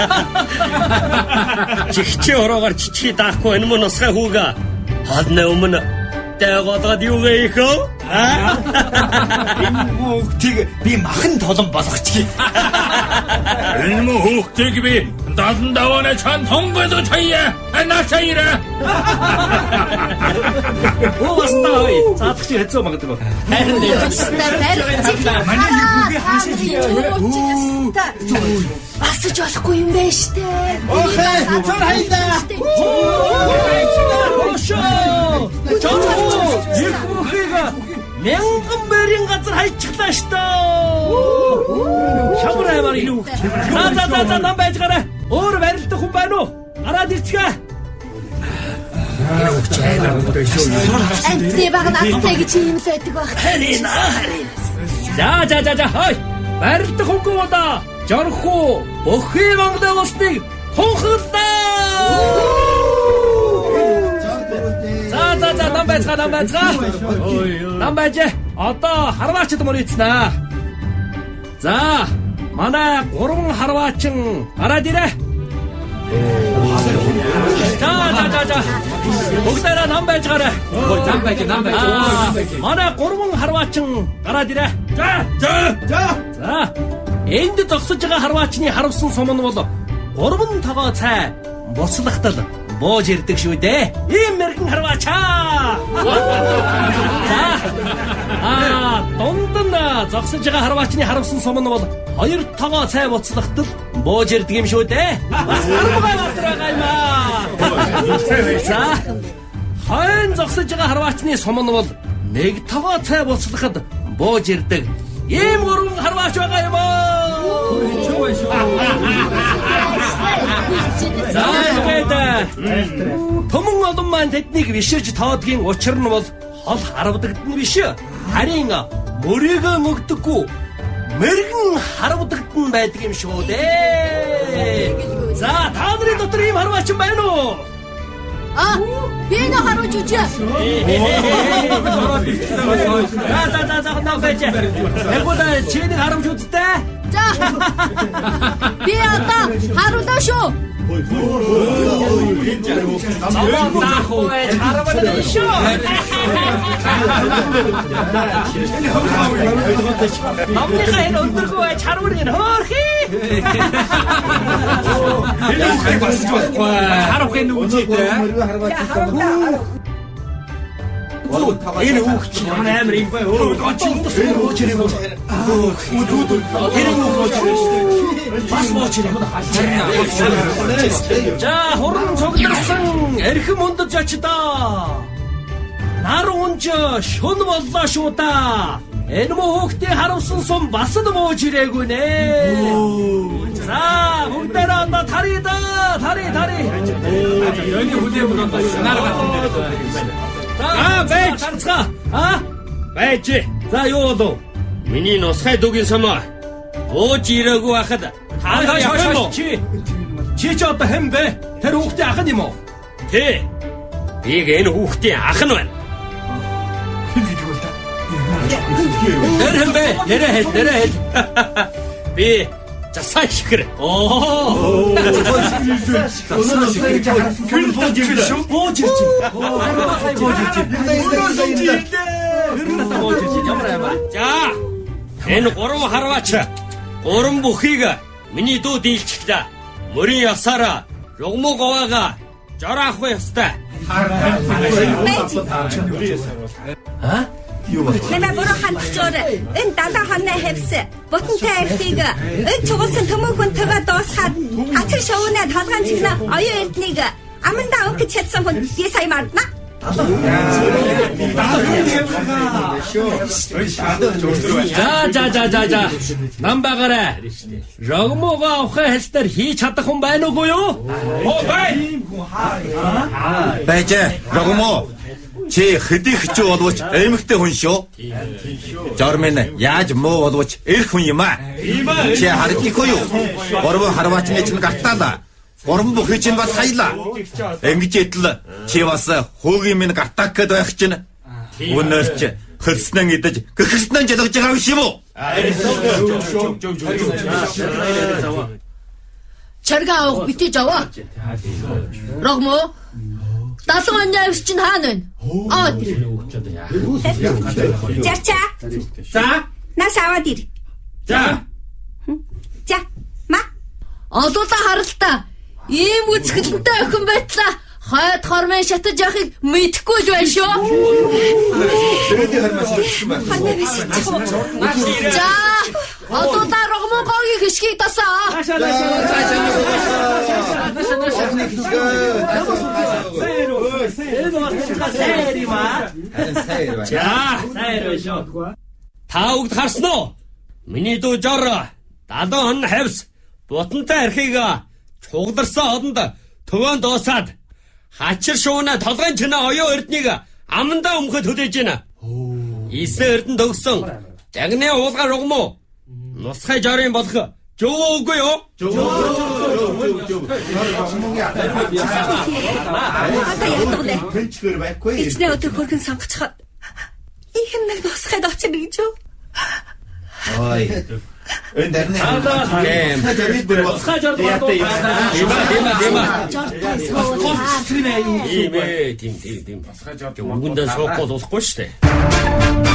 Чихчи ороогаар чичи даахгүй энэ мөн усгай хүүга. Хадны өмнө дээгодод юу гээхөө? Энэ хүүхдийг би махан толон болгочих. Энэ хүүхдийг би дадан даваана чан 통과도 차이야. 나 차이라. 오스타이. 자득시 했죠 막도. Манай хүүгээ хаашаа хийчихээ. Асууж болохгүй юм байна штэ. Охей, цар хайдаа. 저거 일국회가 맹금베린 газар хайчихлаа штэ. 샤브라야 말이요. 자자자자 난 байж гараа. Өөр барилдах хүн байна уу? Гараад ирцгээ. Анти баг надтай гэж юм л байдаг баг. За хай. Барилдах хүн удаа. Жорхоо бохи мангад усныг тунхлаа. За нам байцгаа. Нам байж. Одоо харваачд мөрийцнаа. За манай 3 харваачин гараад ирээ. За. Бүгдээрээ нам байж гараа. Нам байж. Манай 3 харваачин гараад ирээ. За. Энд зогсож байгаа харваачны харавсан сум нь бол 3 тогоо цай бослогтол бууж ирдэг шүү дээ. Ийм мэрэгэн харваачаа. За. Дунд нь зогсож байгаа харваачны харавсан сум нь бол 2 тогоо цай бослогтол бууж ирдэг юм шүү дээ. Бас харваа байгаа юм аа. За. Хойн зогсож байгаа харваачны сум нь бол 1 тогоо цай бослоход бууж ирдэг. Ийм 3 харваач байгаа юм аа. За Төмөн олон маань тэднийг виширж тоодгийн учир нь бол хол харавдагд нь биш. Харин мөрийгөө мөгдөггүй мэрэгэн харавдагд нь байдаг юм шүү дээ. За та нарын дотор ийм харваач байна уу? Би нэ харуулж үжээ. За нам байж. Эгүүд чиний харамж үзтээ. За. Би одоо харуулаа шүү. 남미가 өн들고 잘 어울리는 허리. 하루에 누구지? Энэ хүүхд чинь амар юм байна. Өө чинь төсөө чирээ. Энэ хүүхд бас моочрээ. За хуран цогдсон эрхэм ундаж очдоо. Нар унж шүн боллоо шүү да. Энэ хүүхдийн харавсан сум бас л мууж ирээгүй нэ. За бүгдээрээ одоо тари. 연이 후대보다 나라 같은데. байж танцгаа. Байж. За юу болов? Миний нусгай дүгийн сумаа ууж ирээгүй байхад чи ч одоо хэн бэ? Тэр хүүхдийн ах нь юм уу? Тэ. Би энэ хүүхдийн ах нь байна. Тэр хэн бэ? Нэрээ хэл. Би Жасан шикэр. За энэ 3 харваач 3 бүхийг миний дүү дийлчихлээ. Мөрийн ясаараа рогмо говаага жораахгүй ёстой. Нэмэ буруу хандчихоор энэ далаа хоноо хэвсэ. Бутантай архийг энэ цугулсан төмөөхөнтэйгээ дуусгаад хацар шоунаа толгойн цэгнэ оюун эрднийг амандаа өнгөж чадсан хүн би сая мартна. За. Намбагаараа. Рогмогоо авахын хэлтэр хийж чадах хүн байна уугүй юу? Байж. Рогмо. Чи хэдий хчүү боловч эмэгтэй хүн шүү. Жормын яаж муу боловч эрх хүн юм аа. Чи хардчихгүй юу? 3 харваачны чинь гартаалаа. 3 бүхий чинь бас хайлаа. Ингэж идэл чи бас хөөгийн минь гартак гэд байх чинь. Өнөөрч хөлснэн идэж гэрхснэн жалгаж байгаа юм шүү. чарга авах битэж аваа. Рогмо. 70 оны авс чинь хаана вэ? Чача. За. Нас аваад ир. За. За. Ма. Олуулаа харалтаа. Ийм үзгэлэнтэй охин байтлаа. Хойд хормын шатаж явахыг мэдэхгүй л байна шүү. За. Олуулаа рогмон гогийн хишгийг тасаа. Та бүгд харсан уу? Миний дүү Жор 70 он хавс бутантай архийг чугаларсан одонд төвөн дуусаад хачир шууна толгойн чинээ оюун эрднийг амандаа өмхөд хүлээж байна. Исэн эрдэн төгсөн жагны уулга рогмо нусхай Жорын болох жөөгүй юу? Эцнээ өдөр хөргөн сонгоцоход их нэг нусхад очив гэж юу? Ой. Эн дэрнэ. Тийм. Үгэндээ суухгүй болохгүй шүү дээ.